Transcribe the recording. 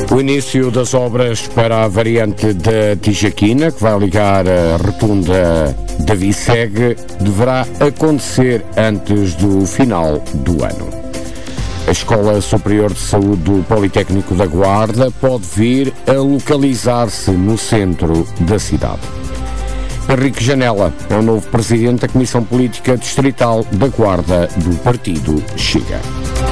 O início das obras para a variante da Tijaquina, que vai ligar a rotunda da Viceg, deverá acontecer antes do final do ano. A Escola Superior de Saúde do Politécnico da Guarda pode vir a localizar-se no centro da cidade. Henrique Janela é o novo presidente da Comissão Política Distrital da Guarda do Partido Chega.